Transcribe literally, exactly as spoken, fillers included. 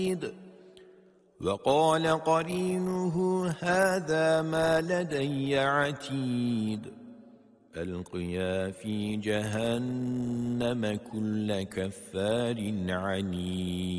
وقال قرينه هذا ما لدي عتيد ألقيا في جهنم كل كفار عنيد